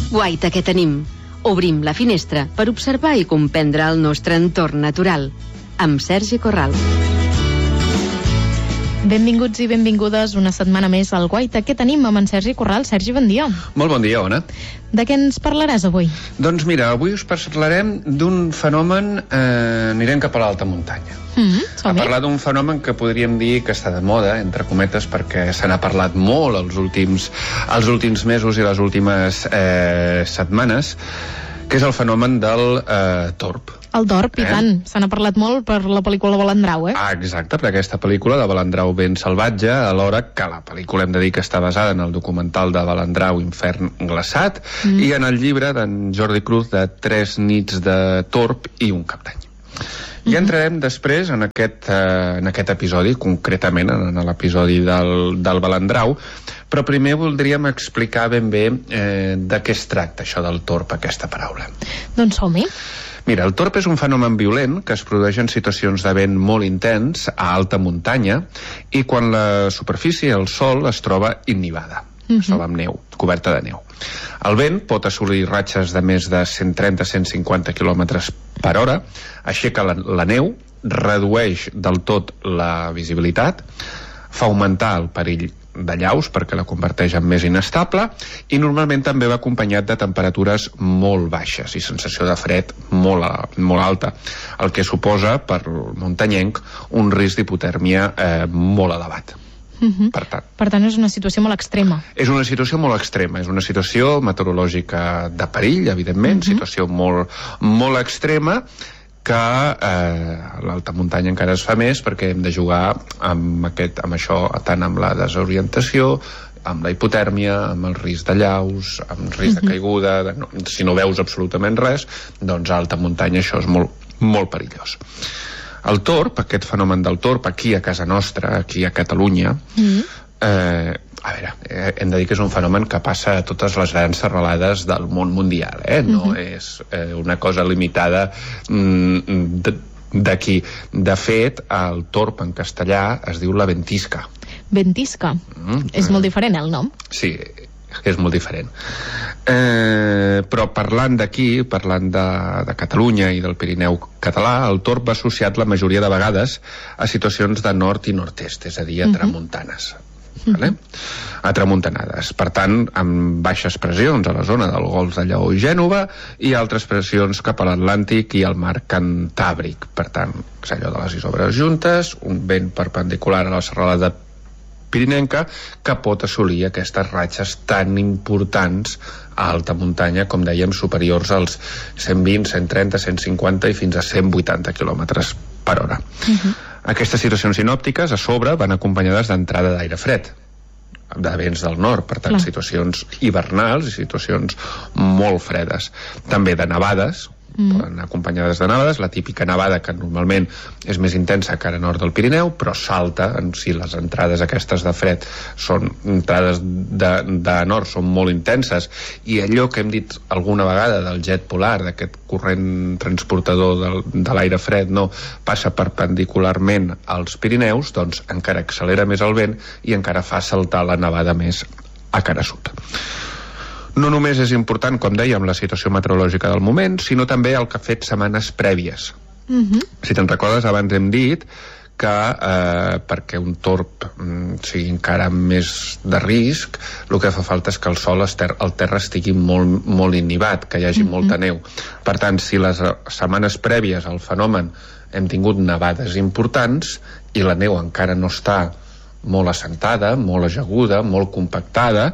Guaita, què tenim? Obrim la finestra per observar i comprendre el nostre entorn natural. Amb Sergi Corral. Benvinguts i benvingudes una setmana més al Guaita. Què tenim amb en Sergi Corral? Sergi, bon dia. Molt bon dia, Ona. De què ens parlaràs avui? Doncs mira, avui us parlarem d'un fenomen, anirem cap a l'alta muntanya. A parlar d'un fenomen que podríem dir que està de moda, entre cometes, perquè se n'ha parlat molt els últims mesos i les últimes setmanes, que és el fenomen del torb. El torb, i tant. Se n'ha parlat molt per la pel·lícula Balandrau, Exacte, per aquesta pel·lícula de Balandrau ben salvatge, alhora que la pel·lícula hem de dir que està basada en el documental de Balandrau Infern glaçat i en el llibre d'en Jordi Cruz de 3 nits de torb i un cap d'any. I entrarem després en aquest episodi, concretament en l'episodi del Balandrau, però primer voldríem explicar ben bé de què es tracta això del torb, aquesta paraula. Doncs som-hi. Mira, el torb és un fenomen violent que es produeix en situacions de vent molt intens a alta muntanya i quan la superfície, el sòl, es troba innivada, es troba amb neu, coberta de neu. El vent pot assolir ratxes de més de 130-150 km per hora, aixeca la neu, redueix del tot la visibilitat, fa augmentar el perill de llaus perquè la converteix en més inestable i normalment també va acompanyat de temperatures molt baixes i sensació de fred molt alta, el que suposa per muntanyenc un risc d'hipotèrmia molt elevat. Per tant, és una situació molt extrema. És una situació molt extrema, és una situació meteorològica de perill, evidentment, situació molt extrema que a l'alta muntanya encara es fa més perquè hem de jugar amb això, tant amb la desorientació, amb la hipotèrmia, amb el risc de llaus, amb el risc de caiguda, si no veus absolutament res, doncs a alta muntanya això és molt perillós. El torb, aquest fenomen del torb, aquí a casa nostra, aquí a Catalunya, a veure, hem de dir que és un fenomen que passa a totes les grans serralades del món mundial, no és una cosa limitada d'aquí. De fet, el torb en castellà es diu la ventisca. Ventisca? És molt diferent el nom? Sí, és molt diferent. Però parlant d'aquí, parlant de Catalunya i del Pirineu català, el torb va associat la majoria de vegades a situacions de nord i nord-est, és a dir, a tramuntanes. A tramuntanades, per tant amb baixes pressions a la zona del Golf de Lleó i Gènova i altres pressions cap a l'Atlàntic i al mar Cantàbric, per tant és allò de les isobres juntes, un vent perpendicular a la serralada pirinenca que pot assolir aquestes ratxes tan importants a alta muntanya, com dèiem, superiors als 120, 130, 150 i fins a 180 km per hora. Aquestes situacions sinòptiques, a sobre, van acompanyades d'entrada d'aire fred, de vents del nord, per tant, situacions hivernals i situacions molt fredes. També de nevades, poden anar acompanyades de nevades, la típica nevada que normalment és més intensa que ara nord del Pirineu, però salta, si les entrades aquestes de fred són entrades de nord, són molt intenses, i allò que hem dit alguna vegada del jet polar, d'aquest corrent transportador de l'aire fred, passa perpendicularment als Pirineus, doncs encara accelera més el vent i encara fa saltar la nevada més a cara sud. No només és important, com dèiem, la situació meteorològica del moment, sinó també el que ha fet setmanes prèvies. Si te'n recordes, abans hem dit que perquè un torb sigui encara més de risc, el que fa falta és que el sòl, el terra estigui molt innivat, que hi hagi molta neu. Per tant, si les setmanes prèvies al fenomen hem tingut nevades importants i la neu encara no està molt assentada, molt ajaguda, molt compactada,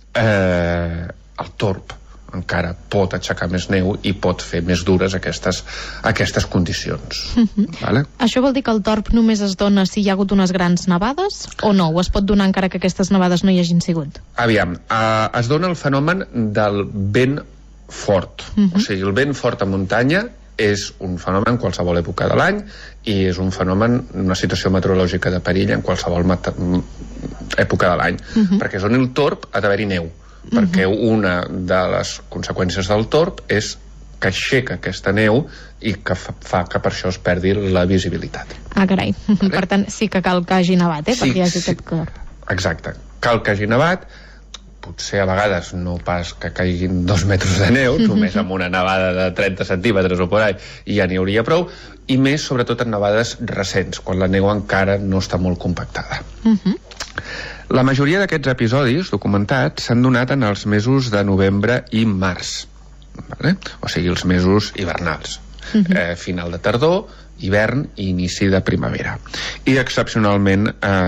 el torb encara pot aixecar més neu i pot fer més dures aquestes condicions. Vale? Això vol dir que el torb només es dona si hi ha hagut unes grans nevades o no? O es pot donar encara que aquestes nevades no hi hagin sigut? Aviam, es dona el fenomen del vent fort. O sigui, el vent fort a muntanya és un fenomen en qualsevol època de l'any i és un fenomen, una situació meteorològica de perill en qualsevol època de l'any, perquè on el torb ha d'haver-hi neu, perquè una de les conseqüències del torb és que aixeca aquesta neu i que fa que per això es perdi la visibilitat. Ah, carai. Vale? Per tant, sí que cal que hagi nevat, perquè hi hagi aquest cor. Exacte. Cal que hagi nevat, potser a vegades no pas que caiguin 2 metres de neu, només amb una nevada de 30 centímetres o por ahí, i ja n'hi hauria prou, i més sobretot en nevades recents, quan la neu encara no està molt compactada. La majoria d'aquests episodis documentats s'han donat en els mesos de novembre i març, vale? O sigui, els mesos hivernals, final de tardor, hivern i inici de primavera, i excepcionalment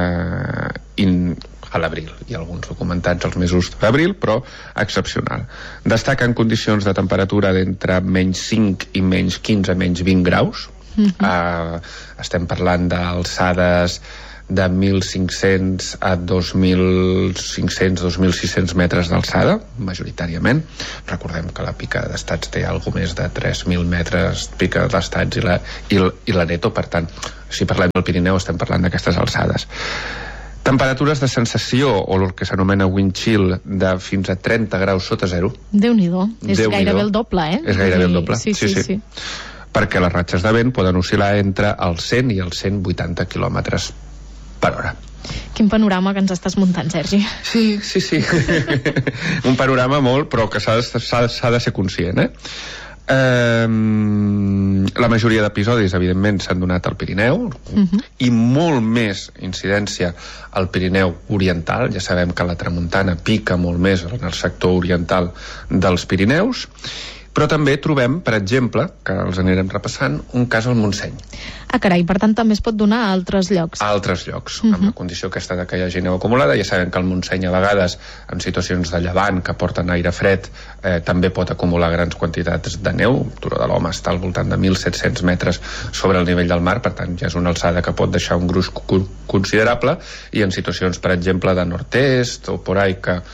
a l'abril. Hi ha alguns documentats als mesos d'abril, però excepcional. Destaquen condicions de temperatura d'entre menys 5 i menys 15, menys 20 graus. Estem parlant d'alçades de 1.500 a 2.500, 2.600 metres d'alçada, majoritàriament. Recordem que la pica d'estats té alguna més de 3.000 metres pica d'estats i la neto, per tant, si parlem del Pirineu estem parlant d'aquestes alçades. Temperatures de sensació, o el que s'anomena wind chill, de fins a 30 graus sota zero. Déu-n'hi-do. És gairebé el doble, És gairebé el doble, sí. Perquè les ratxes de vent poden oscil·lar entre els 100 i els 180 quilòmetres per hora. Quin panorama que ens estàs muntant, Sergi. Sí. Un panorama molt, però que s'ha de ser conscient, La majoria d'episodis, evidentment, s'han donat al Pirineu, i molt més incidència al Pirineu oriental. Ja sabem que la tramuntana pica molt més en el sector oriental dels Pirineus, però també trobem, per exemple, que els anirem repassant, un cas al Montseny. Carai, per tant també es pot donar a altres llocs. A altres llocs, amb la condició aquesta de que hi hagi neu acumulada. Ja sabem que el Montseny a vegades, en situacions de llevant que porten aire fred, també pot acumular grans quantitats de neu. Turó de l'Home està al voltant de 1.700 metres sobre el nivell del mar, per tant ja és una alçada que pot deixar un gruix considerable, i en situacions, per exemple, de nord-est o por ahí que...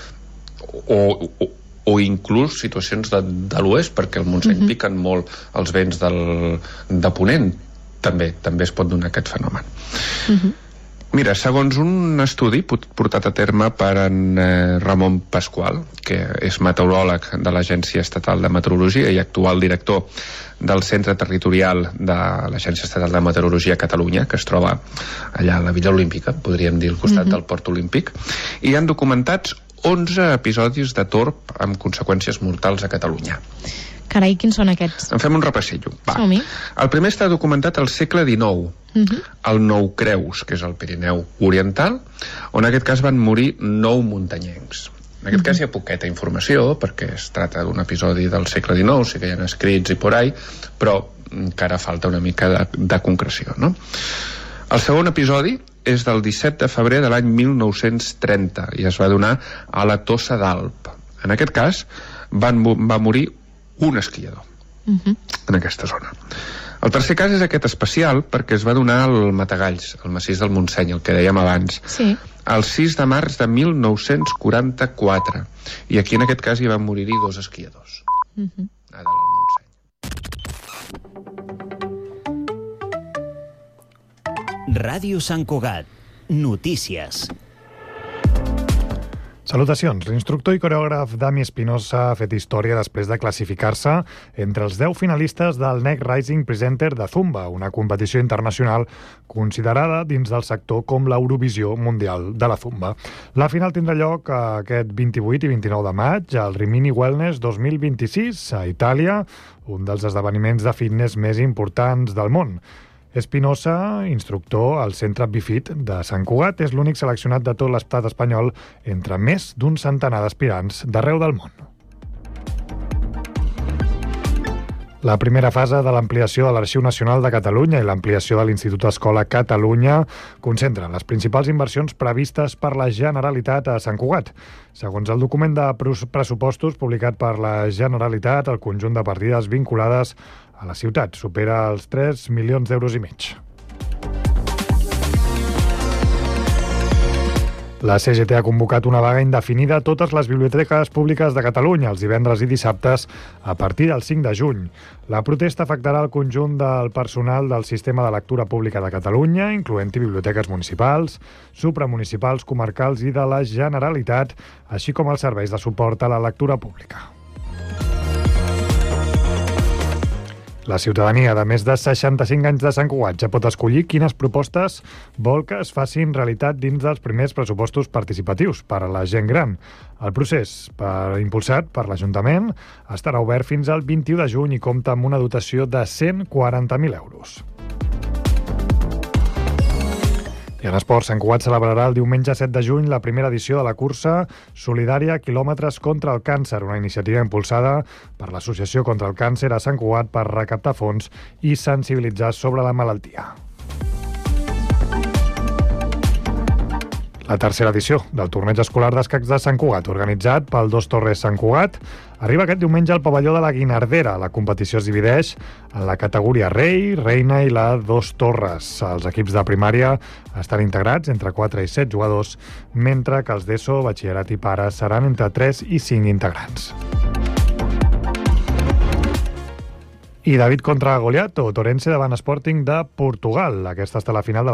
o inclús situacions de l'oest, perquè el Montseny piquen molt els vents de ponent, també es pot donar aquest fenomen. Mira, segons un estudi portat a terme per en Ramon Pasqual, que és meteoròleg de l'Agència Estatal de Meteorologia i actual director del Centre Territorial de l'Agència Estatal de Meteorologia a Catalunya, que es troba allà a la Villa Olímpica, podríem dir al costat del Port Olímpic, i han documentats 11 episodis de torb amb conseqüències mortals a Catalunya. Carai, quins són aquests? En fem un repassillo. Som-hi. El primer està documentat al segle XIX, al Nou Creus, que és el Pirineu Oriental, on en aquest cas van morir 9 muntanyencs. En aquest cas hi ha poqueta informació, perquè es tracta d'un episodi del segle XIX, sí que hi ha escrits i por ahí, però encara falta una mica de concreció, no? El segon episodi és del 17 de febrer de l'any 1930 i es va donar a la Tossa d'Alp. En aquest cas va morir un esquiador en aquesta zona. El tercer cas és aquest especial perquè es va donar al Matagalls, al massís del Montseny, el que dèiem abans, el 6 de març de 1944, i aquí en aquest cas hi van morir-hi 2 esquiadors a dalt al Montseny. Ràdio Sant Cugat. Notícies. Salutacions. L'instructor i coreògraf Dami Espinosa ha fet història després de classificar-se entre els 10 finalistes del Next Rising Presenter de Zumba, una competició internacional considerada dins del sector com l'Eurovisió Mundial de la Zumba. La final tindrà lloc aquest 28 i 29 de maig al Rimini Wellness 2026 a Itàlia, un dels esdeveniments de fitness més importants del món. Espinosa, instructor al Centre Bifit de Sant Cugat, és l'únic seleccionat de tot l'estat espanyol entre més d'un centenar d'aspirants d'arreu del món. La primera fase de l'ampliació de l'Arxiu Nacional de Catalunya i l'ampliació de l'Institut Escola Catalunya concentren les principals inversions previstes per la Generalitat a Sant Cugat. Segons el document de pressupostos publicat per la Generalitat, el conjunt de partides vinculades a la ciutat supera els 3 milions d'euros i mig. La CGT ha convocat una vaga indefinida a totes les biblioteques públiques de Catalunya els divendres i dissabtes a partir del 5 de juny. La protesta afectarà el conjunt del personal del Sistema de Lectura Pública de Catalunya, incloent-hi biblioteques municipals, supramunicipals, comarcals i de la Generalitat, així com els serveis de suport a la lectura pública. La ciutadania de més de 65 anys de Sant Cugat ja pot escollir quines propostes vol que es facin realitat dins dels primers pressupostos participatius per a la gent gran. El procés, impulsat per l'Ajuntament, estarà obert fins al 21 de juny i compta amb una dotació de 140.000 euros. I en esport, Sant Cugat celebrarà el diumenge 7 de juny la primera edició de la cursa solidària Quilòmetres contra el Càncer, una iniciativa impulsada per l'Associació contra el Càncer a Sant Cugat per recaptar fons i sensibilitzar sobre la malaltia. La tercera edició del torneig escolar d'escacs de Sant Cugat, organitzat pel Dos Torres Sant Cugat, arriba aquest diumenge al pavelló de la Guinardera. La competició es divideix en la categoria rei, reina i la Dos Torres. Els equips de primària estan integrats entre 4 i 7 jugadors, mentre que els d'ESO, batxillerat i pares seran entre 3 i 5 integrants. I David contra Goliat o Torense davant Sporting de Portugal. Aquesta està la final de la